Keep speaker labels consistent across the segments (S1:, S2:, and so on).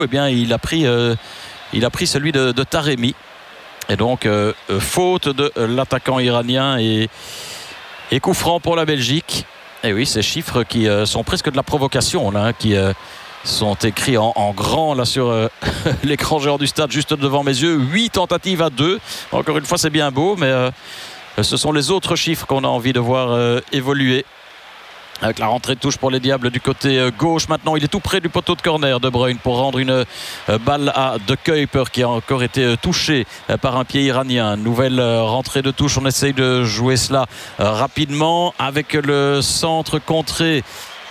S1: eh bien, il a pris celui de Taremi. Et donc, faute de l'attaquant iranien et coup franc pour la Belgique. Et oui, ces chiffres qui sont presque de la provocation, là, hein, qui sont écrits en grand là sur l'écran géant du stade juste devant mes yeux. 8 tentatives à 2. Encore une fois, c'est bien beau, mais ce sont les autres chiffres qu'on a envie de voir évoluer. Avec la rentrée de touche pour les Diables du côté gauche. Maintenant, il est tout près du poteau de corner, De Bruyne, pour rendre une balle à De Kuyper, qui a encore été touché par un pied iranien. Nouvelle rentrée de touche. On essaye de jouer cela rapidement avec le centre contré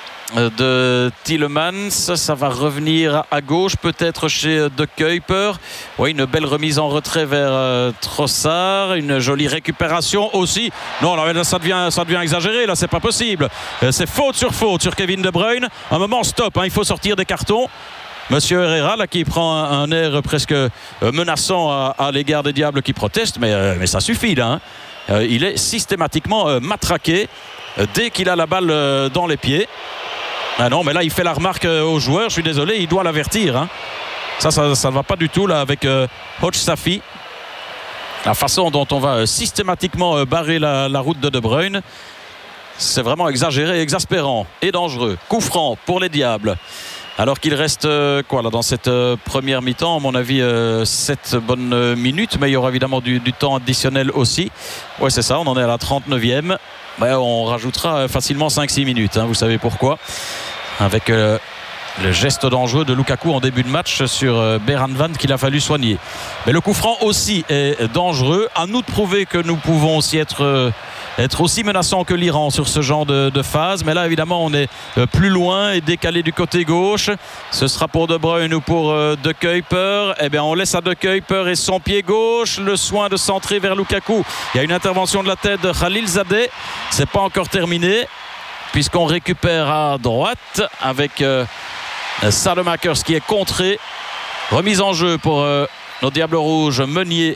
S1: de Tielemans. Ça va revenir à gauche, peut-être chez De Kuyper. Oui, une belle remise en retrait vers Trossard. Une jolie récupération aussi. Non, là, ça devient exagéré. Là, c'est pas possible. C'est faute sur Kevin De Bruyne. Un moment, stop, hein, il faut sortir des cartons. Monsieur Herrera, là, qui prend un air presque menaçant à l'égard des Diables qui protestent. Mais ça suffit, là. Hein. Il est systématiquement matraqué dès qu'il a la balle dans les pieds. Ah non, mais là, il fait la remarque aux joueurs. Je suis désolé, il doit l'avertir. Hein. Ça ne va pas du tout là avec Hodge Safi. La façon dont on va systématiquement barrer la route de Bruyne, c'est vraiment exagéré, exaspérant et dangereux. Coup franc pour les Diables. Alors qu'il reste dans cette première mi-temps, à mon avis, 7 bonnes minutes. Mais il y aura évidemment du temps additionnel aussi. Ouais, c'est ça, on en est à la 39e. Ouais, on rajoutera facilement 5-6 minutes. Hein, vous savez pourquoi. Avec le geste dangereux de Lukaku en début de match sur Beran Van qu'il a fallu soigner. Mais le coup franc aussi est dangereux. À nous de prouver que nous pouvons aussi être aussi menaçants que l'Iran sur ce genre de phase. Mais là, évidemment, on est plus loin et décalé du côté gauche. Ce sera pour De Bruyne ou pour De Kuyper. Eh bien, on laisse à De Kuyper et son pied gauche le soin de centrer vers Lukaku. Il y a une intervention de la tête de Khalilzadeh. C'est pas encore terminé, puisqu'on récupère à droite avec Saelemaekers qui est contré. Remise en jeu pour nos Diables Rouges. Meunier.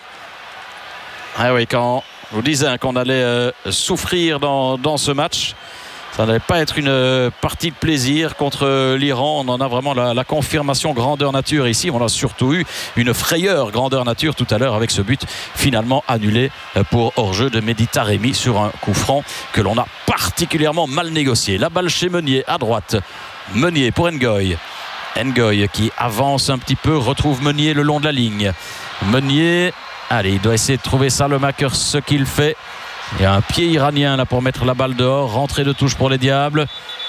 S1: Ah oui, quand je vous disais qu'on allait souffrir dans ce match, ça n'allait pas être une partie de plaisir contre l'Iran. On en a vraiment la confirmation grandeur nature ici. On a surtout eu une frayeur grandeur nature tout à l'heure avec ce but finalement annulé pour hors-jeu de Mehdi Taremi sur un coup franc que l'on a particulièrement mal négocié. La balle chez Meunier à droite. Meunier pour Ngoy. Ngoy qui avance un petit peu, retrouve Meunier le long de la ligne. Meunier, allez, il doit essayer de trouver Saelemaekers, ce qu'il fait. Il y a un pied iranien là pour mettre la balle dehors. Rentrée de touche pour les Diables.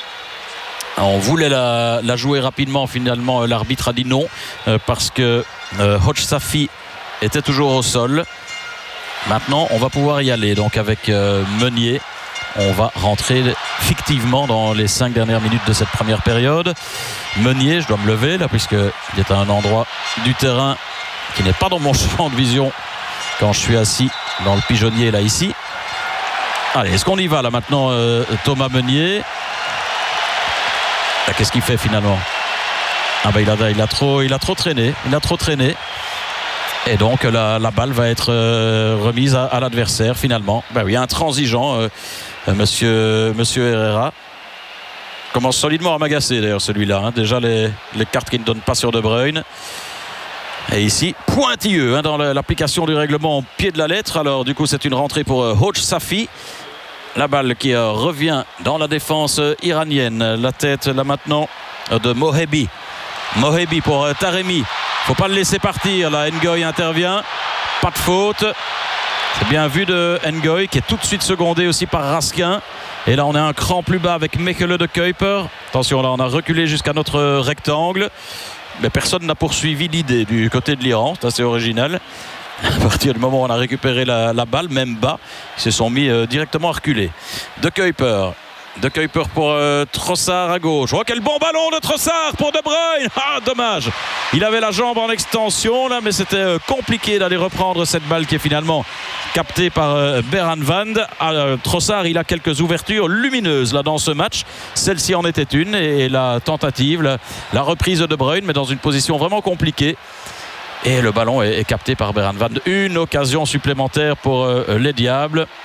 S1: On voulait la jouer rapidement. Finalement, l'arbitre a dit non parce que Hodge Safi était toujours au sol. Maintenant, on va pouvoir y aller. Donc avec Meunier, on va rentrer fictivement dans les 5 dernières minutes de cette première période. Meunier, je dois me lever là puisqu'il est à un endroit du terrain qui n'est pas dans mon champ de vision quand je suis assis dans le pigeonnier là ici. Allez, est-ce qu'on y va là maintenant, Thomas Meunier? Qu'est-ce qu'il fait finalement? Ah ben il a trop traîné. Il a trop traîné. Et donc la balle va être remise à l'adversaire finalement. Ben oui, intransigeant, monsieur Herrera. Commence solidement à m'agacer d'ailleurs celui-là. Hein. Déjà les cartes qui ne donnent pas sur De Bruyne. Et ici, pointilleux dans l'application du règlement au pied de la lettre. Alors du coup, c'est une rentrée pour Hodge Safi. La balle qui revient dans la défense iranienne. La tête là maintenant de Mohebi. Mohebi pour Taremi. Faut pas le laisser partir. Là, Ngoy intervient. Pas de faute. C'est bien vu de Ngoy qui est tout de suite secondé aussi par Raskin. Et là, on est un cran plus bas avec Mechele De Kuyper. Attention, là, on a reculé jusqu'à notre rectangle. Mais personne n'a poursuivi l'idée du côté de l'Iran. C'est assez original. À partir du moment où on a récupéré la balle, même bas, ils se sont mis directement à reculer. De Kuyper. De Kuyper pour Trossard à gauche. Oh, quel bon ballon de Trossard pour De Bruyne. Ah, dommage. Il avait la jambe en extension là, mais c'était compliqué d'aller reprendre cette balle qui est finalement captée par Beran Van. Trossard, il a quelques ouvertures lumineuses là dans ce match. Celle-ci en était une. Et la tentative, la reprise de De Bruyne, mais dans une position vraiment compliquée. Et le ballon est capté par Beran Van. Une occasion supplémentaire pour les Diables.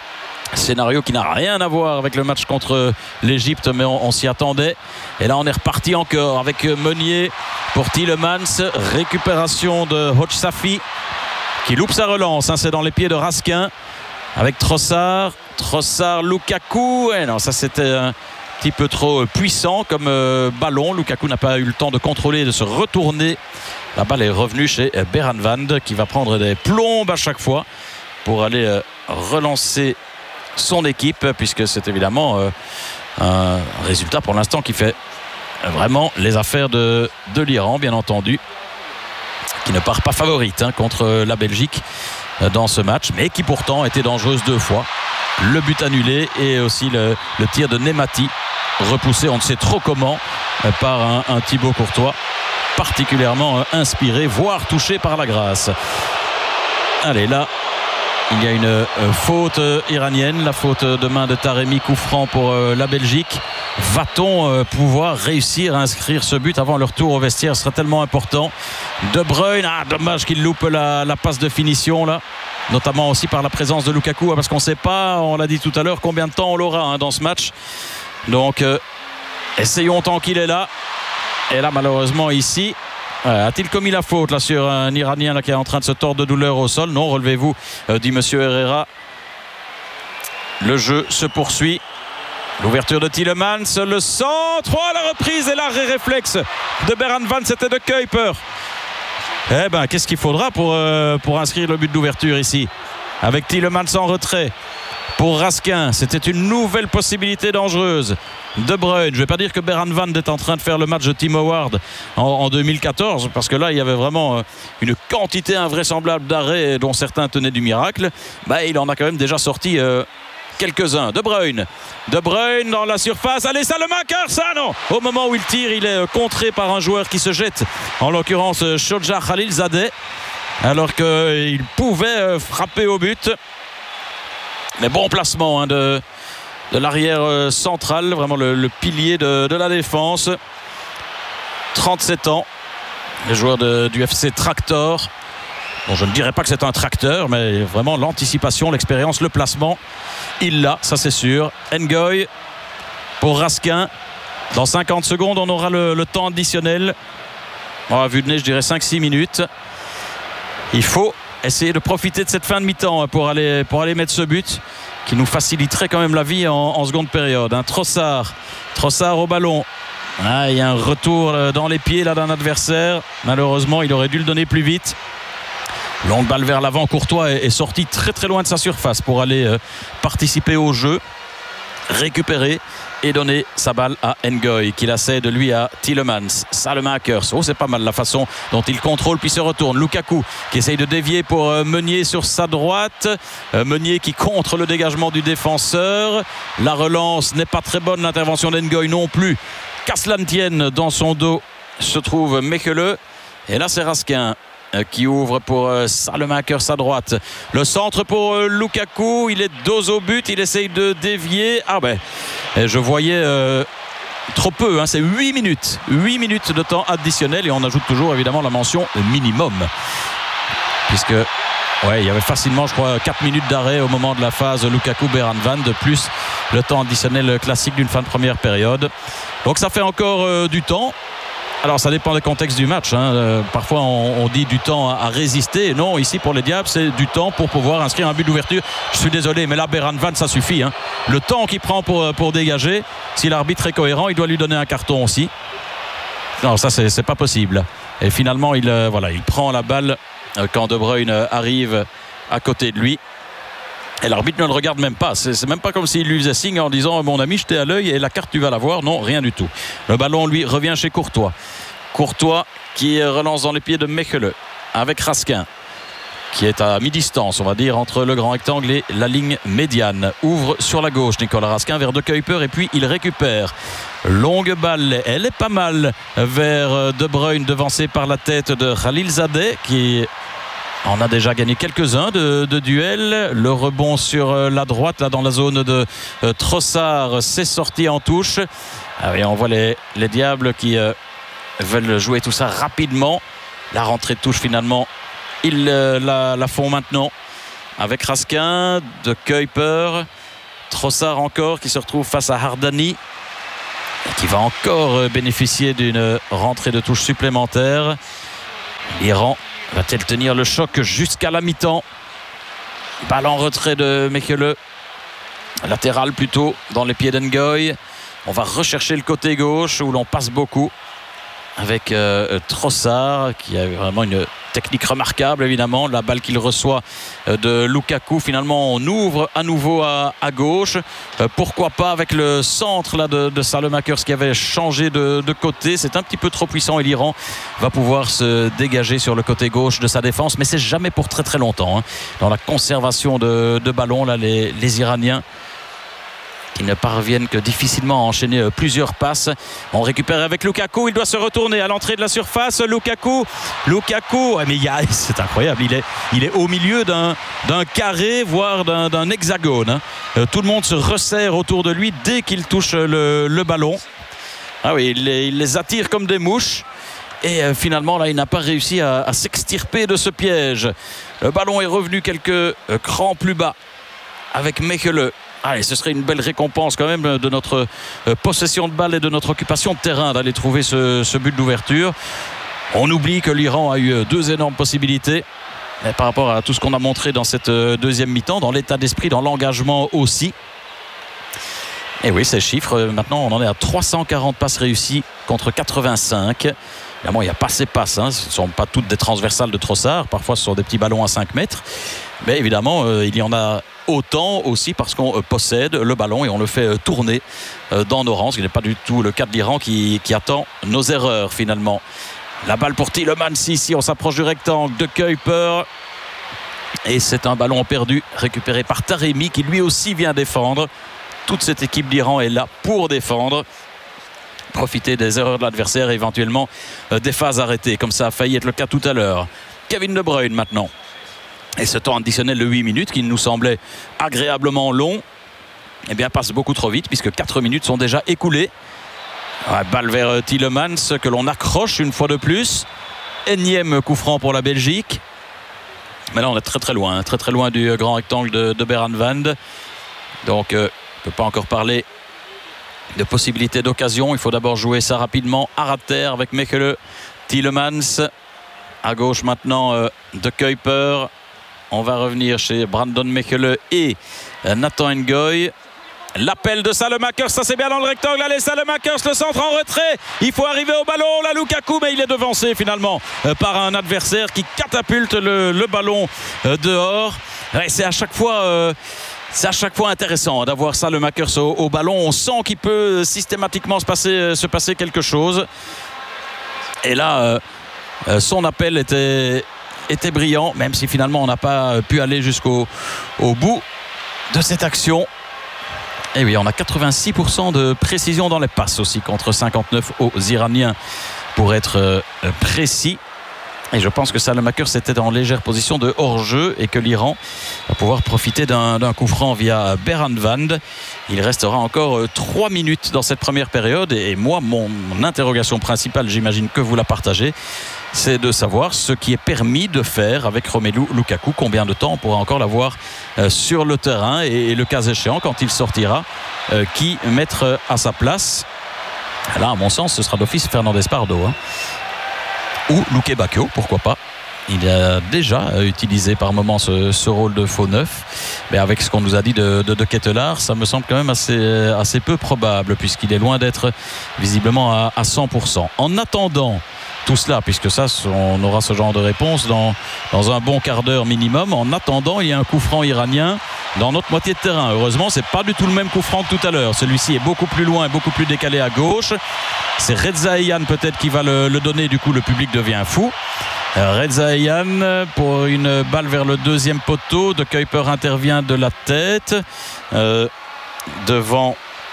S1: Scénario qui n'a rien à voir avec le match contre l'Égypte, mais on s'y attendait. Et là, on est reparti encore avec Meunier pour Tielemans. Récupération de Hodj Safi qui loupe sa relance. C'est dans les pieds de Raskin avec Trossard. Trossard, Lukaku. Et non, ça c'était un petit peu trop puissant comme ballon. Lukaku n'a pas eu le temps de contrôler et de se retourner. La balle est revenue chez Beran Van qui va prendre des plombes à chaque fois pour aller relancer son équipe, puisque c'est évidemment un résultat pour l'instant qui fait vraiment les affaires de l'Iran, bien entendu, qui ne part pas favorite contre la Belgique dans ce match, mais qui pourtant était dangereuse 2 fois. Le but annulé et aussi le tir de Nemati repoussé on ne sait trop comment par un Thibaut Courtois particulièrement inspiré, voire touché par la grâce. Allez, là il y a une faute iranienne, la faute de main de Taremi, coup franc pour la Belgique. Va-t-on pouvoir réussir à inscrire ce but avant le retour au vestiaire? Ce sera tellement important. De Bruyne, dommage qu'il loupe la passe de finition là, notamment aussi par la présence de Lukaku, parce qu'on ne sait pas, on l'a dit tout à l'heure, combien de temps on l'aura dans ce match. Donc essayons tant qu'il est là. Et là malheureusement ici, a-t-il commis la faute là sur un Iranien là, qui est en train de se tordre de douleur au sol? Non, relevez-vous, dit monsieur Herrera. Le jeu se poursuit. L'ouverture de Tielemans, le centre, la reprise et l'arrêt réflexe de Beran Van, c'était de Kuiper. Eh ben, qu'est-ce qu'il faudra pour inscrire le but d'ouverture ici? Avec Tielemans en retrait. Pour Raskin, c'était une nouvelle possibilité dangereuse. De Bruyne, je ne vais pas dire que Beran Van est en train de faire le match de Tim Howard en 2014, parce que là il y avait vraiment une quantité invraisemblable d'arrêts dont certains tenaient du miracle. Il en a quand même déjà sorti quelques-uns. De Bruyne dans la surface, allez Salemaker, ça non, au moment où il tire il est contré par un joueur qui se jette, en l'occurrence Shodja Khalilzadeh, alors qu'il pouvait frapper au but. Mais bon placement de l'arrière central, vraiment le pilier de la défense. 37 ans, le joueur du FC Tractor. Bon, je ne dirais pas que c'est un tracteur, mais vraiment l'anticipation, l'expérience, le placement, il l'a, ça c'est sûr. Ngoy pour Raskin. Dans 50 secondes, on aura le temps additionnel. À vue de nez, je dirais 5-6 minutes. Il faut essayer de profiter de cette fin de mi-temps pour aller mettre ce but qui nous faciliterait quand même la vie en seconde période. Trossard au ballon. Il y a un retour dans les pieds là d'un adversaire. Malheureusement, il aurait dû le donner plus vite. Longue balle vers l'avant. Courtois est sorti très très loin de sa surface pour aller participer au jeu, récupérer et donner sa balle à Ngoy qui la cède lui à Tielemans. Salemaker, c'est pas mal la façon dont il contrôle puis se retourne. Lukaku qui essaye de dévier pour Meunier sur sa droite. Meunier qui contre le dégagement du défenseur. La relance n'est pas très bonne, l'intervention d'Ngoy non plus. Qu'à cela ne tienne, dans son dos se trouve Mechele. Et là c'est Raskin qui ouvre pour Salemaker sa droite. Le centre pour Lukaku, il est dos au but, il essaye de dévier. Je voyais trop peu, c'est 8 minutes de temps additionnel et on ajoute toujours évidemment la mention minimum, puisque il y avait facilement, je crois, 4 minutes d'arrêt au moment de la phase Lukaku-Beran Van, de plus le temps additionnel classique d'une fin de première période. Donc ça fait encore du temps. Alors ça dépend des contextes du match. Parfois on dit du temps à résister. Non, ici pour les Diables c'est du temps pour pouvoir inscrire un but d'ouverture. Je suis désolé, mais là Beran Van ça suffit. Le temps qu'il prend pour dégager, si l'arbitre est cohérent, il doit lui donner un carton aussi. Non, ça c'est pas possible. Et finalement il prend la balle quand De Bruyne arrive à côté de lui. Et l'arbitre ne le regarde même pas. C'est même pas comme s'il lui faisait signe en disant mon ami, je t'ai à l'œil et la carte tu vas la voir. Non, rien du tout. Le ballon lui revient chez Courtois. Courtois qui relance dans les pieds de Mechele avec Raskin qui est à mi-distance, on va dire, entre le grand rectangle et la ligne médiane. Ouvre sur la gauche Nicolas Raskin vers De Kuiper et puis il récupère. Longue balle, elle est pas mal vers De Bruyne, devancé par la tête de Khalilzadeh qui on a déjà gagné quelques-uns de duels. Le rebond sur la droite, là dans la zone de Trossard, c'est sorti en touche. Et on voit les Diables qui veulent jouer tout ça rapidement. La rentrée de touche finalement, ils la font maintenant avec Raskin, De Kuiper. Trossard encore qui se retrouve face à Hardani et qui va encore bénéficier d'une rentrée de touche supplémentaire. L'Iran va-t-elle tenir le choc jusqu'à la mi-temps? Balle en retrait de Mekele, latéral plutôt dans les pieds d'Ngoy. On va rechercher le côté gauche où l'on passe beaucoup avec Trossard qui a vraiment une technique remarquable évidemment. La balle qu'il reçoit de Lukaku, finalement on ouvre à nouveau à gauche. Pourquoi pas avec le centre là, de Salemakers qui avait changé de côté. C'est un petit peu trop puissant et l'Iran va pouvoir se dégager sur le côté gauche de sa défense, mais c'est jamais pour très très longtemps, hein. Dans la conservation de ballon là, les Iraniens qui ne parviennent que difficilement à enchaîner plusieurs passes. On récupère avec Lukaku, il doit se retourner à l'entrée de la surface. Lukaku, mais c'est incroyable, il est au milieu d'un carré, voire d'un hexagone, hein. Tout le monde se resserre autour de lui dès qu'il touche le ballon. Ah oui, il les attire comme des mouches. Et finalement, là, il n'a pas réussi à s'extirper de ce piège. Le ballon est revenu quelques crans plus bas avec Mekele. Allez, ce serait une belle récompense quand même de notre possession de balle et de notre occupation de terrain d'aller trouver ce but d'ouverture. On oublie que l'Iran a eu 2 énormes possibilités. Et par rapport à tout ce qu'on a montré dans cette deuxième mi-temps, dans l'état d'esprit, dans l'engagement aussi. Et oui, ces chiffres, maintenant on en est à 340 passes réussies contre 85. Évidemment, il n'y a pas ces passes, hein. Ce ne sont pas toutes des transversales de Trossard. Parfois, ce sont des petits ballons à 5 mètres. Mais évidemment, il y en a autant aussi parce qu'on possède le ballon et on le fait tourner dans nos rangs. Ce qui n'est pas du tout le cas de l'Iran qui attend nos erreurs finalement. La balle pour Tielemans ici. On s'approche du rectangle de Kuiper. Et c'est un ballon perdu récupéré par Taremi qui lui aussi vient défendre. Toute cette équipe d'Iran est là pour défendre. Profiter des erreurs de l'adversaire et éventuellement des phases arrêtées, comme ça a failli être le cas tout à l'heure. Kevin De Bruyne maintenant. Et ce temps additionnel de 8 minutes qui nous semblait agréablement long, eh bien passe beaucoup trop vite puisque 4 minutes sont déjà écoulées. Ouais, balle vers Tielemans que l'on accroche une fois de plus. Énième coup franc pour la Belgique. Mais là on est très loin du grand rectangle de Beranvand. Donc on ne peut pas encore parler de possibilités d'occasion. Il faut d'abord jouer ça rapidement. Arater avec Mekele, Tielemans. À gauche maintenant de Kuiper. On va revenir chez Brandon Mekele et Nathan Ngoy. L'appel de Salemakers, ça c'est bien dans le rectangle. Allez, Salemakers, le centre en retrait. Il faut arriver au ballon. Là, Lukaku, mais il est devancé finalement par un adversaire qui catapulte le ballon dehors. Ouais, c'est à chaque fois intéressant d'avoir Salemakers au ballon. On sent qu'il peut systématiquement se passer quelque chose. Et là, son appel était brillant, même si finalement on n'a pas pu aller jusqu'au bout de cette action. Et oui, on a 86% de précision dans les passes aussi, contre 59 aux Iraniens pour être précis. Et je pense que Salemakers était en légère position de hors-jeu et que l'Iran va pouvoir profiter d'un coup franc via Beranvand. Il restera encore 3 minutes dans cette première période. Et moi, mon interrogation principale, j'imagine que vous la partagez, c'est de savoir ce qui est permis de faire avec Romelu Lukaku. Combien de temps on pourra encore l'avoir sur le terrain et le cas échéant, quand il sortira, qui mettre à sa place. Là, à mon sens, ce sera d'office Fernandez Pardo, hein. Ou Luke Bacchio, pourquoi pas. Il a déjà utilisé par moments ce rôle de faux neuf. Mais avec ce qu'on nous a dit de Ketelaar, ça me semble quand même assez peu probable, puisqu'il est loin d'être visiblement à 100%. En attendant tout cela, puisque ça, on aura ce genre de réponse dans un bon quart d'heure minimum. En attendant, il y a un coup franc iranien dans notre moitié de terrain. Heureusement, c'est pas du tout le même coup franc que tout à l'heure. Celui-ci est beaucoup plus loin et beaucoup plus décalé à gauche. C'est Reza Eyane peut-être qui va le donner. Du coup, le public devient fou. Reza Eyane pour une balle vers le deuxième poteau. De Kuiper intervient de la tête devant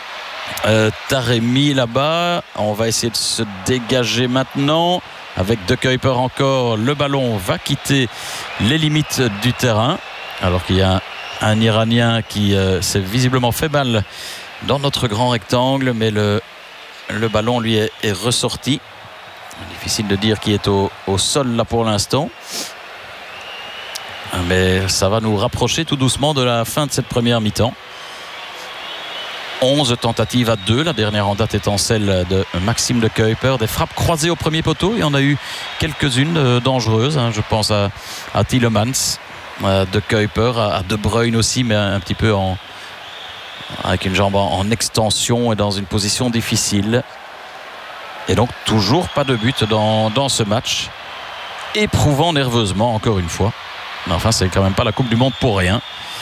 S1: Taremi là-bas. On va essayer de se dégager maintenant avec De Kuiper encore. Le ballon va quitter les limites du terrain alors qu'il y a un Iranien qui s'est visiblement fait balle dans notre grand rectangle, mais le ballon lui est ressorti. Difficile de dire qui est au sol là pour l'instant, mais ça va nous rapprocher tout doucement de la fin de cette première mi-temps. 11 tentatives à 2, la dernière en date étant celle de Maxime de Kuiper. Des frappes croisées au premier poteau, il y en a eu quelques-unes dangereuses, je pense à Tielemans, de Kuiper, à De Bruyne aussi, mais un petit peu avec une jambe en extension et dans une position difficile. Et donc toujours pas de but dans ce match, éprouvant nerveusement encore une fois, mais enfin c'est quand même pas la Coupe du Monde pour rien.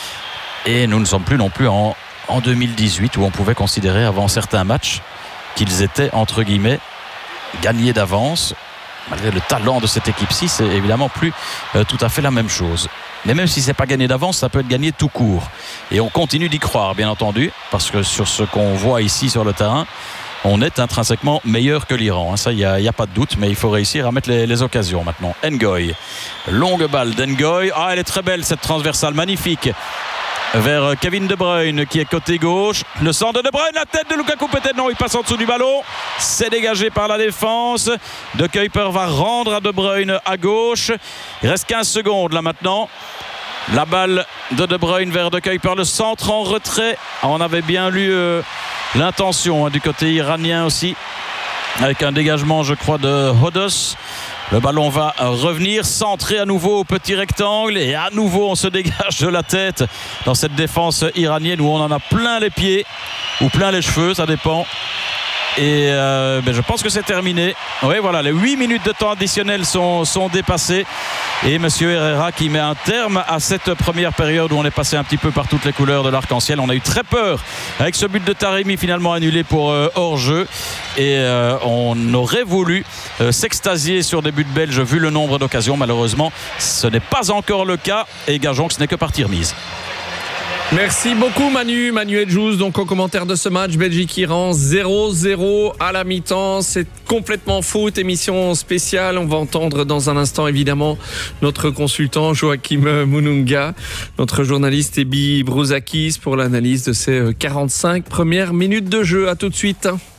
S1: Et nous ne sommes plus non plus en 2018 où on pouvait considérer avant certains matchs qu'ils étaient entre guillemets gagnés d'avance. Malgré le talent de cette équipe-ci, c'est évidemment plus tout à fait la même chose. Mais même si c'est pas gagné d'avance, ça peut être gagné tout court. Et on continue d'y croire, bien entendu, parce que sur ce qu'on voit ici sur le terrain, on est intrinsèquement meilleur que l'Iran. Ça, il n'y a pas de doute, mais il faut réussir à mettre les occasions maintenant. Ngoy, longue balle d'Ngoy. Ah, elle est très belle cette transversale, magnifique. Vers Kevin De Bruyne qui est côté gauche. Le centre de De Bruyne, la tête de Lukaku peut-être. Non, il passe en dessous du ballon. C'est dégagé par la défense. De Kuiper va rendre à De Bruyne à gauche. Il reste 15 secondes là maintenant. La balle de Bruyne vers De Kuiper. Le centre en retrait. On avait bien lu l'intention du côté iranien aussi. Avec un dégagement, je crois, de Hodos. Le ballon va revenir, centré à nouveau au petit rectangle et à nouveau on se dégage de la tête dans cette défense iranienne où on en a plein les pieds ou plein les cheveux, ça dépend. Et je pense que c'est terminé. Oui, voilà, les 8 minutes de temps additionnel sont dépassées. Et M. Herrera qui met un terme à cette première période où on est passé un petit peu par toutes les couleurs de l'arc-en-ciel. On a eu très peur avec ce but de Taremi finalement annulé pour hors-jeu. Et on aurait voulu s'extasier sur des buts belges vu le nombre d'occasions. Malheureusement, ce n'est pas encore le cas. Et gageons que ce n'est que partie remise.
S2: Merci beaucoup Manuel Jouze, donc au commentaire de ce match Belgique-Iran 0-0 à la mi-temps. C'est complètement foot, émission spéciale. On va entendre dans un instant évidemment notre consultant Joachim Mununga, notre journaliste Ebi Brouzakis pour l'analyse de ces 45 premières minutes de jeu. À tout de suite.